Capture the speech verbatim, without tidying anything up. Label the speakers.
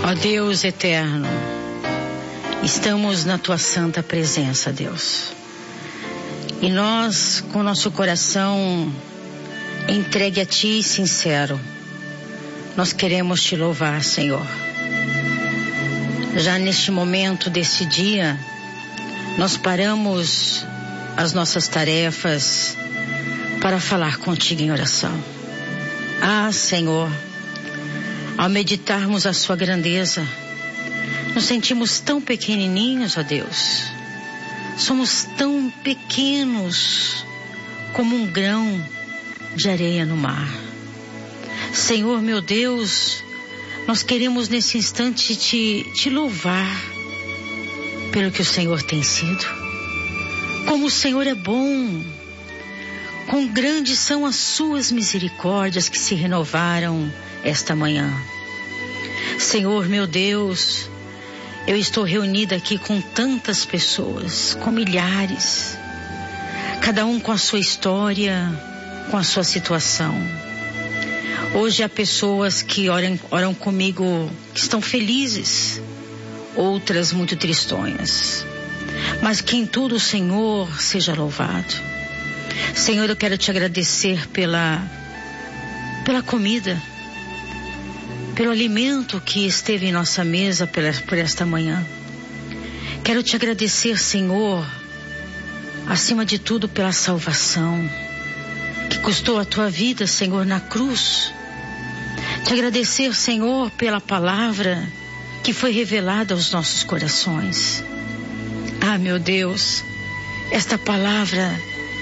Speaker 1: Ó Deus eterno, estamos na tua santa presença, Deus. E nós, com nosso coração entregue a ti, sincero, nós queremos te louvar, Senhor. Já neste momento desse dia, nós paramos as nossas tarefas para falar contigo em oração. Ah, Senhor, ao meditarmos a sua grandeza, nos sentimos tão pequenininhos, ó Deus. Somos tão pequenos como um grão de areia no mar. Senhor, meu Deus, nós queremos nesse instante te, te louvar pelo que o Senhor tem sido. Como o Senhor é bom, quão grandes são as suas misericórdias que se renovaram esta manhã. Senhor, meu Deus, eu estou reunida aqui com tantas pessoas, com milhares, cada um com a sua história, com a sua situação. Hoje há pessoas que oram, oram comigo, que estão felizes, outras muito tristonhas. Mas que em tudo o Senhor seja louvado. Senhor, eu quero te agradecer pela, pela comida, pelo alimento que esteve em nossa mesa pela, por esta manhã. Quero te agradecer, Senhor, acima de tudo pela salvação que custou a tua vida, Senhor, na cruz. Te agradecer, Senhor, pela palavra que foi revelada aos nossos corações. Ah, meu Deus, esta palavra